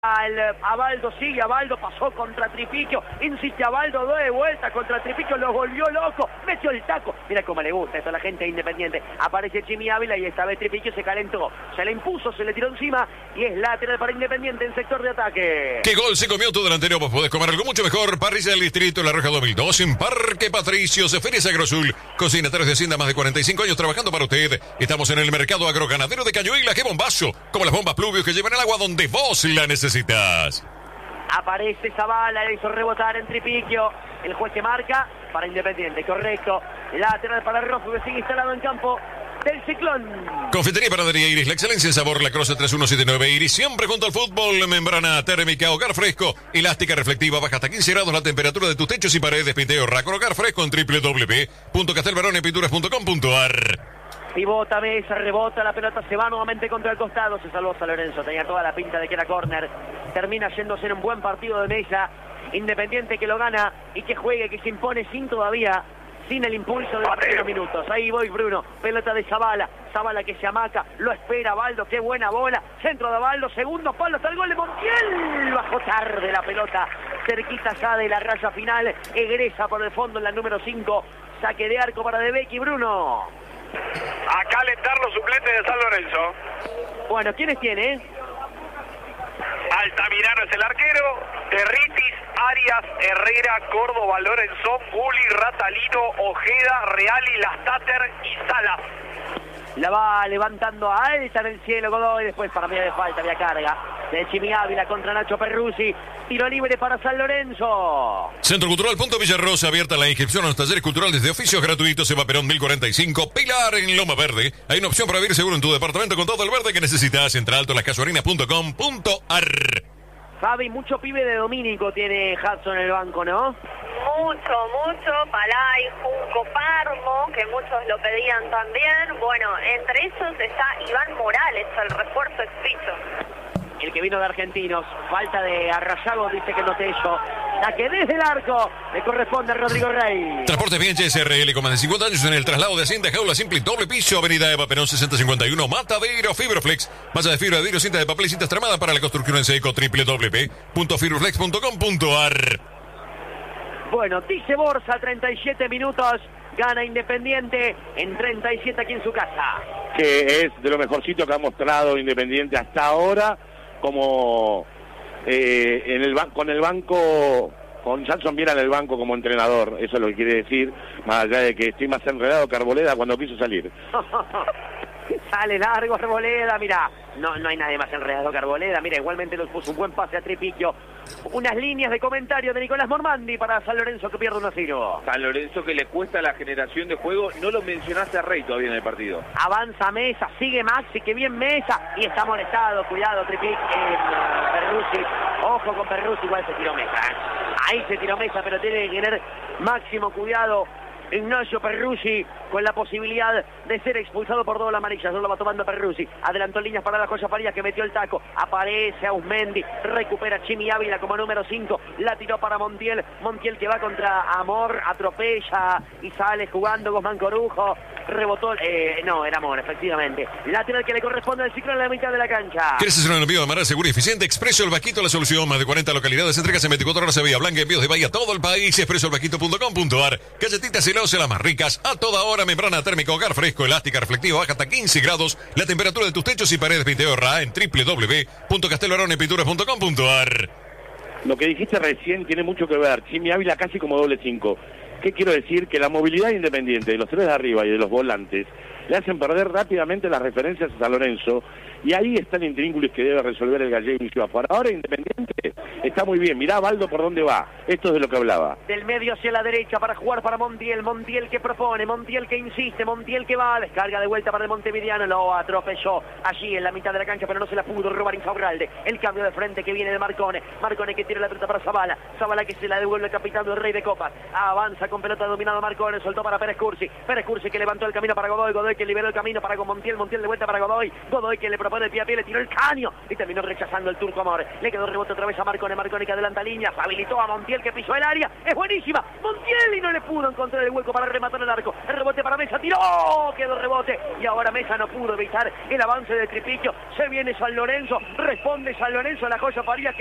Abaldo sigue, Abaldo pasó contra Tripiquio, insiste Abaldo, de vuelta contra Tripiquio, lo volvió loco, metió el taco, mira cómo le gusta esto a la gente de Independiente, aparece Chimi Ávila y esta vez Tripiquio se calentó, se le impuso, se le tiró encima y es lateral para Independiente en sector de ataque. ¿Qué gol se comió tu delantero? Vos podés comer algo mucho mejor. Parrilla del Distrito La Roja 2002 en Parque Patricios, Ferias Agrosul, cocinatarios de Hacienda, más de 45 años trabajando para usted. Estamos en el mercado agroganadero de Cañuelas, qué bombazo, como las bombas Pluvios que llevan el agua donde vos la necesitas. Aparece Zavala, le hizo rebotar en Tripiquio. El juez que marca para Independiente, correcto. Lateral para Rojo que sigue instalado en campo del Ciclón. Confitería y Panadería Iris, la excelencia en sabor, La Croce 3179 Iris, siempre junto al fútbol. Membrana térmica, hogar fresco, elástica reflectiva, baja hasta 15 grados la temperatura de tus techos y paredes. Pinteo Racor, hogar fresco en www.castelbaronepinturas.com.ar. Pivota Mesa, rebota, la pelota se va nuevamente contra el costado, se salvó San Lorenzo, tenía toda la pinta de que era córner, termina yéndose en un buen partido de Mesa, Independiente que lo gana y que juegue, que se impone sin el impulso de los primeros minutos. Ahí voy Bruno, pelota de Zavala, Zavala que se amaca, lo espera Baldo, qué buena bola, centro de Baldo, segundo palo, está el gol de Montiel, bajó tarde la pelota, cerquita ya de la raya final, egresa por el fondo en la número 5, saque de arco para De Becchi, Bruno. A calentar los suplentes de San Lorenzo. Bueno, ¿quiénes tiene? Altamirano es el arquero, Territis, Arias, Herrera, Córdoba, Lorenzón, Gulli, Ratalino, Ojeda, Reali, Lastater y Salas. La va levantando alta en el cielo Godoy, después para mí de falta, había carga de Chimi Ávila contra Nacho Perruzzi, tiro libre para San Lorenzo. Centro Cultural Punto Villarrosa, abierta la inscripción a los talleres culturales de oficios gratuitos, Eva Perón 1045, Pilar en Loma Verde. Hay una opción para vivir seguro en tu departamento con todo el verde que necesitas. Entra altolascasuarinas.com.ar. Fabi, mucho pibe de Domínico tiene Hudson en el banco, ¿no? Mucho, Palay, Junco, Parmo, que muchos lo pedían también. Bueno, entre esos está Iván Morales, el refuerzo expicho. El que vino de Argentinos, falta de Arrayago, dice que no te hizo. Saque desde el arco, le corresponde a Rodrigo Rey. Transportes Bianchi SRL con más de 50 años en el traslado de Hacienda, jaula simple, doble piso, avenida Eva Perón 6051, Matadero, Fibroflex. Malla de fibra de vidrio, cinta de papel y cinta extremada para la construcción en seco, www.fibroflex.com.ar. Bueno, dice Borsa, 37 minutos, gana Independiente en 37 aquí en su casa. Que es de lo mejorcito que ha mostrado Independiente hasta ahora, como con el banco, con Jackson Viera en el banco como entrenador, eso es lo que quiere decir, más allá de que estoy más enredado que Arboleda cuando quiso salir. Sale largo Arboleda, mira, no hay nadie más enredado que Arboleda, mira, igualmente nos puso un buen pase a Tripiquio. Unas líneas de comentario de Nicolás Mormandi para San Lorenzo que pierde 1-0. San Lorenzo que le cuesta la generación de juego, no lo mencionaste a Rey todavía en el partido. Avanza Mesa, sigue Maxi, que bien Mesa, y está molestado, cuidado Perruzzi, ojo con Perruzzi, igual se tiró Mesa, ahí se tiró Mesa, pero tiene que tener máximo cuidado Ignacio Perruzzi con la posibilidad de ser expulsado por doble amarilla. Solo lo va tomando Perruzzi. Adelantó líneas para la Joya Farías que metió el taco. Aparece Ausmendi. Recupera Chimi Ávila como número 5. La tiró para Montiel. Montiel que va contra Amor. Atropella y sale jugando Guzmán Corujo. Rebotó. No, era Amor, efectivamente. Lateral que le corresponde al Ciclón en la mitad de la cancha. ¿Quieres hacer un envío de manera segura y eficiente? Expreso El Vaquito, la solución. Más de 40 localidades. Entregas en 24 horas a Vía Blanca. Envíos de Bahía a todo el país. expresoelvaquito.com.ar. Galletitas Celosa, las más ricas. A toda hora. Membrana térmica, hogar fresco, elástica, reflectiva, baja hasta 15 grados. La temperatura de tus techos y paredes. Pinteo RA en www.castelbaronepinturas.com.ar. Lo que dijiste recién tiene mucho que ver. Chimi Ávila casi como doble 5. ¿Qué quiero decir? Que la movilidad Independiente de los tres de arriba y de los volantes le hacen perder rápidamente las referencias a San Lorenzo, y ahí está el intríngulis que debe resolver el gallego. Por ahora Independiente está muy bien. Mirá Baldo por dónde va, esto es de lo que hablaba. Del medio hacia la derecha para jugar para Montiel, Montiel que propone, Montiel que insiste, Montiel que va, descarga de vuelta para el Montevideano, lo atropelló allí en la mitad de la cancha, pero no se la pudo robar Insaurralde. El cambio de frente que viene de Marcone, Marcone que tira la pelota para Zavala, Zavala que se la devuelve el capitán del Rey de Copas, avanza con pelota dominado Marcone, soltó para Pérez Cursi que levantó el camino para Godoy, Godoy que liberó el camino para Montiel, Montiel de vuelta para Godoy, Godoy que le propone el pie a pie, le tiró el caño y terminó rechazando el turco Amor, le quedó rebote otra vez a Marcone, pone Marconi que adelanta líneas, habilitó a Montiel que pisó el área, es buenísima, Montiel y no le pudo encontrar el hueco para rematar el arco, el rebote para Mesa, tiró, quedó rebote y ahora Mesa no pudo evitar el avance del Tripiquio, se viene San Lorenzo, responde San Lorenzo a la Joya Farías que